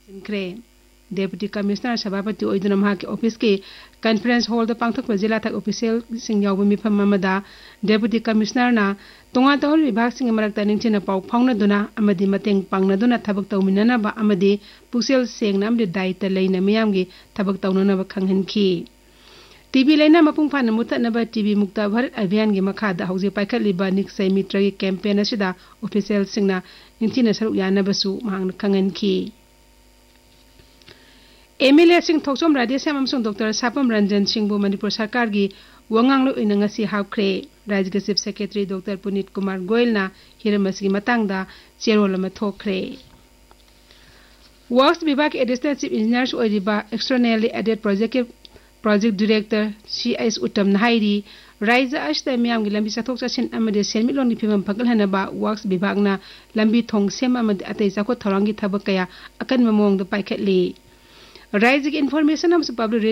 Deputy Commissioner Sabapati Oiduna Mahaki Office ki Conference Hall da pangthokpa Jila Thak Official sing yawba mifam mamada Deputy Commissioner na tonga tawhal vibhag sing marakta ningchina pau phaunaduna amadi mateng pangnaduna thabak tawminanaba amadi puksel sengna amdi daita leina miyamgi thabak tawnanaba khanghanki TV leina mapung phana muthanaba TV Mukta Bharat Abhiyan gi makhada hauji paikhatliba Niksai Mitra gi campaign asida official singna ningchina saruk yanabasu mahang khanghanki MLA Singh Thoksom Radhesam amsung Dr. Sapam Ranjan Singh bu Manipur Sarkar gi wanganglo ina ngasi hawkre Rajya Chief Secretary Dr. Punit Kumar Goyal na hiramasi matangda cherol ama thokre Works Vibhag Additional Chief Engineers oiriba externally added project director CS Uttam Nahairi Raija Ashta miyam gi lambi sathok chasin amade selmilong ni phimam phagal hanaba Works Vibhag na lambi thong sem amade atai chakot thorangi thabak kaya akan mamong da paikhatli Raija information am public